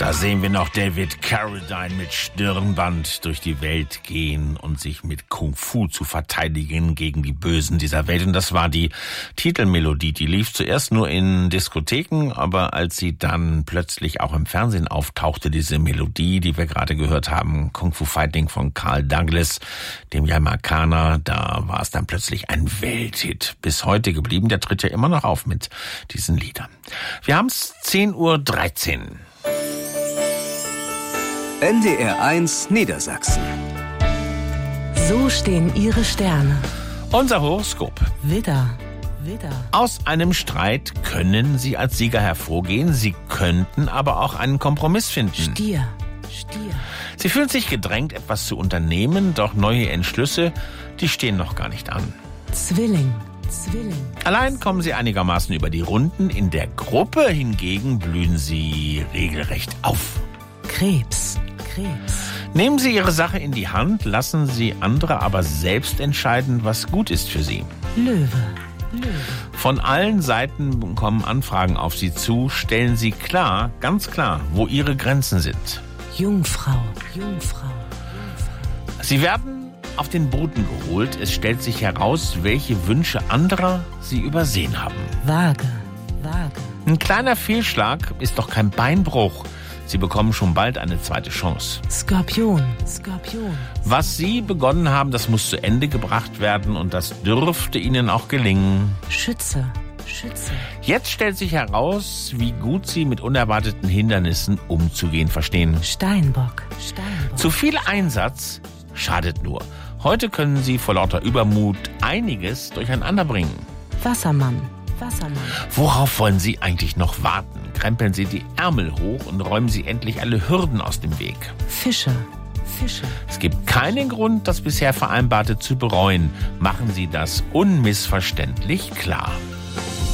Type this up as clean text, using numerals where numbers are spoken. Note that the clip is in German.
Da sehen wir noch David Carradine mit Stirnband durch die Welt gehen und sich mit Kung Fu zu verteidigen gegen die Bösen dieser Welt. Und das war die Titelmelodie. Die lief zuerst nur in Diskotheken, aber als sie dann plötzlich auch im Fernsehen auftauchte, diese Melodie, die wir gerade gehört haben, Kung Fu Fighting von Carl Douglas, dem Jamaikaner, da war es dann plötzlich ein Welthit. Bis heute geblieben. Der tritt ja immer noch auf mit diesen Liedern. Wir haben es 10:13 Uhr. NDR 1 Niedersachsen. So stehen Ihre Sterne. Unser Horoskop. Widder. Aus einem Streit können Sie als Sieger hervorgehen. Sie könnten aber auch einen Kompromiss finden. Stier. Sie fühlen sich gedrängt, etwas zu unternehmen, doch neue Entschlüsse, die stehen noch gar nicht an. Zwilling. Allein kommen Sie einigermaßen über die Runden. In der Gruppe hingegen blühen Sie regelrecht auf. Krebs. Nehmen Sie Ihre Sache in die Hand, lassen Sie andere aber selbst entscheiden, was gut ist für Sie. Löwe. Von allen Seiten kommen Anfragen auf Sie zu. Stellen Sie klar, ganz klar, wo Ihre Grenzen sind. Jungfrau. Sie werden auf den Boden geholt. Es stellt sich heraus, welche Wünsche anderer Sie übersehen haben. Waage. Ein kleiner Fehlschlag ist doch kein Beinbruch. Sie bekommen schon bald eine zweite Chance. Skorpion. Was Sie begonnen haben, das muss zu Ende gebracht werden und das dürfte Ihnen auch gelingen. Schütze. Jetzt stellt sich heraus, wie gut Sie mit unerwarteten Hindernissen umzugehen verstehen. Steinbock. Zu viel Einsatz schadet nur. Heute können Sie vor lauter Übermut einiges durcheinander bringen. Wassermann. Worauf wollen Sie eigentlich noch warten? Krempeln Sie die Ärmel hoch und räumen Sie endlich alle Hürden aus dem Weg. Fische. Es gibt keinen Grund, das bisher Vereinbarte zu bereuen. Machen Sie das unmissverständlich klar.